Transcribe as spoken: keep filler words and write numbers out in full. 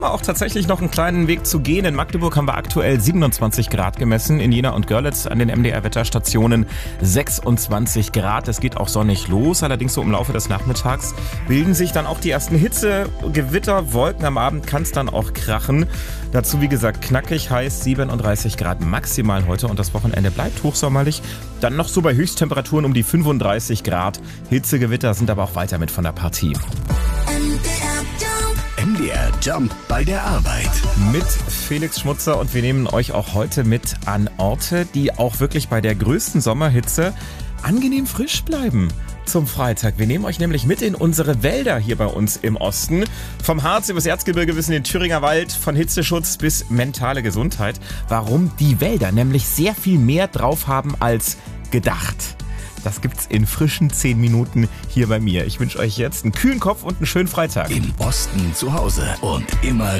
Auch tatsächlich noch einen kleinen Weg zu gehen. In Magdeburg haben wir aktuell siebenundzwanzig Grad gemessen. In Jena und Görlitz an den M D R-Wetterstationen sechsundzwanzig Grad. Es geht auch sonnig los. Allerdings so im Laufe des Nachmittags bilden sich dann auch die ersten Hitze, Gewitter, Wolken. Am Abend kann es dann auch krachen. Dazu, wie gesagt, knackig heiß, siebenunddreißig Grad maximal heute. Und das Wochenende bleibt hochsommerlich. Dann noch so bei Höchsttemperaturen um die fünfunddreißig Grad. Hitzegewitter sind aber auch weiter mit von der Partie. M D R Jump bei der Arbeit. Mit Felix Schmutzer und wir nehmen euch auch heute mit an Orte, die auch wirklich bei der größten Sommerhitze angenehm frisch bleiben zum Freitag. Wir nehmen euch nämlich mit in unsere Wälder hier bei uns im Osten. Vom Harz übers Erzgebirge bis in den Thüringer Wald, von Hitzeschutz bis mentale Gesundheit. Warum die Wälder nämlich sehr viel mehr drauf haben als gedacht. Das gibt's in frischen zehn Minuten hier bei mir. Ich wünsche euch jetzt einen kühlen Kopf und einen schönen Freitag. Im Osten zu Hause und immer